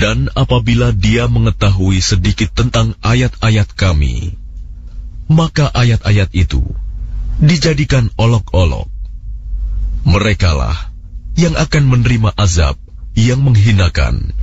Dan apabila dia mengetahui sedikit tentang ayat-ayat kami, maka ayat-ayat itu dijadikan olok-olok. Merekalah yang akan menerima azab yang menghinakan